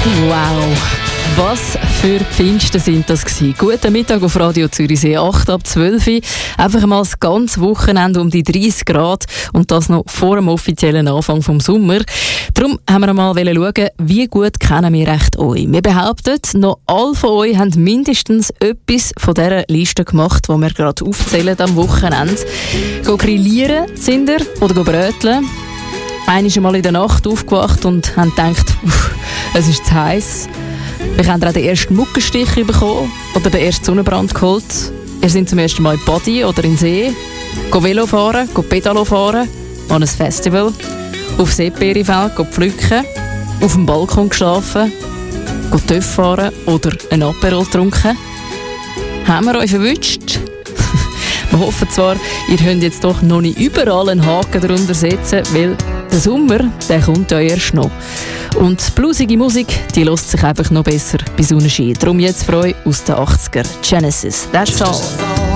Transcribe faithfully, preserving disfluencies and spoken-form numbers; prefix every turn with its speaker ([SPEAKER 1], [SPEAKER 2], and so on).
[SPEAKER 1] Wow, was für Pfingsten sind das gewesen. Guten Mittag auf Radio Zürichsee, acht ab zwölf. Einfach mal das ganze Wochenende um die dreißig Grad und das noch vor dem offiziellen Anfang vom Sommer. Darum haben wir mal schauen, wie gut kennen wir echt euch. Wir behaupten, noch alle von euch haben mindestens etwas von dieser Liste gemacht, die wir gerade aufzählen am Wochenende. Go grillieren sind ihr oder go bröteln. Einer ist mal in der Nacht aufgewacht und haben gedacht, uff, es ist zu heiß. Wir haben auch den ersten Muckenstich bekommen oder den ersten Sonnenbrand geholt. Wir sind zum ersten Mal in Badi oder in See. Go Velo fahren, go Pedalo fahren, an ein Festival. Auf Seebeerifeld, go pflücken. Auf dem Balkon geschlafen. Go Töff fahren oder ein Aperol trunken. Haben wir euch verwünscht? Wir hoffen zwar, ihr könnt jetzt doch noch nicht überall einen Haken darunter setzen, weil der Sommer, der kommt ja erst noch. Und die bluesige Musik, die lässt sich einfach noch besser bei Sonnenschein. Darum jetzt für euch aus den achtziger. Genesis, that's all.